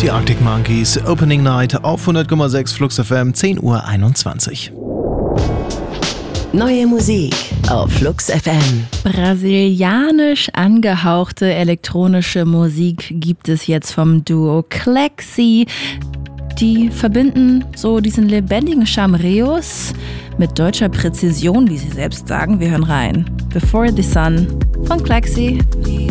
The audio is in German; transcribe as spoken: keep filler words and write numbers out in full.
Die Arctic Monkeys, Opening Night auf hundert Komma sechs Flux F M, zehn Uhr einundzwanzig. Neue Musik auf Flux F M. Brasilianisch angehauchte elektronische Musik gibt es jetzt vom Duo Clexi. Die verbinden so diesen lebendigen Chamreos mit deutscher Präzision, wie sie selbst sagen. Wir hören rein. Before the Sun von Clexi.